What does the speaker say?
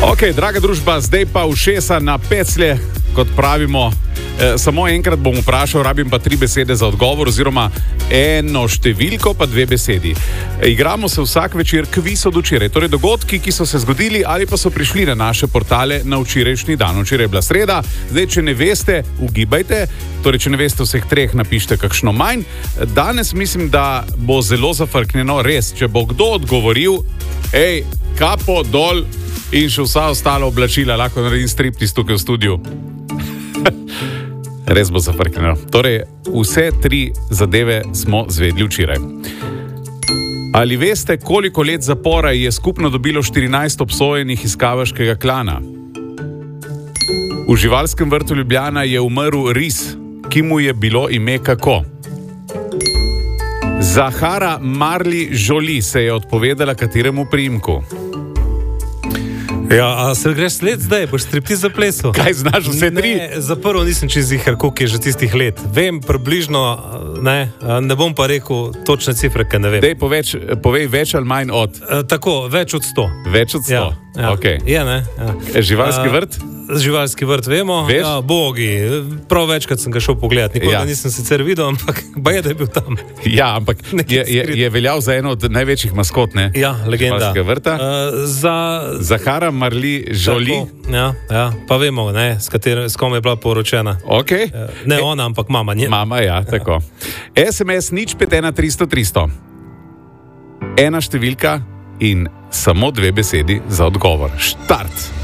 Ok, draga družba, zdaj pa ušesa na peclje, kot pravimo. Samo enkrat bom vprašal, rabim pa 3 besede za odgovor, oziroma eno številko pa 2 besedi. Igramo se vsak večer kviz od včeraj, torej dogodki, ki so se zgodili ali pa so prišli na naše portale na včerajšnji dan. Včeraj je bila sreda, zdaj, če ne veste, ugibajte, torej, če ne veste vseh 3, napišite kakšno manj. Danes mislim, da bo zelo zafrknjeno, res, če bo kdo odgovoril, kapo dol in še vsa ostala oblačila, lahko naredim striptiz tukaj v studiu. Res bo zafrknjeno. Torej, vse 3 zadeve smo zvedli včeraj. Ali veste, koliko let zapora je skupno dobilo 14 obsojenih iz kavaškega klana? V živalskem vrtu Ljubljana je umrl ris, ki mu je bilo ime kako? Zahara Marli Jolie se je odpovedala kateremu priimku? Ja, a se greš sled zdaj, boš striptiz zaplesal? Kaj znaš vse 3? Ne, za prvo nisem čez zihar, koliko je že tistih let. Vem približno, ne bom pa rekel točne cifre, ker ne vem. Dej, povej več ali manj od? Tako, več od 100. Več od 100? Ja. Okay. Je, ne? Ja. Živalski vrt? Živalski vrt, vemo. Veš? Ja, bogi. Prav večkrat sem ga šel pogledat. Nikoli ga nisem sicer videl, ampak baje, da je bil tam. Ja, ampak je veljal za eno od največjih maskot, ne? Ja, legenda. Živalskega vrta. Zahara Marli Jolie. Ja, pa vemo, ne, s kom je bila poročena. Okay. Ne ona, ampak mama. Mama, ja, tako. SMS 051 300 300. Ena številka in samo 2 besedi za odgovor. Štart!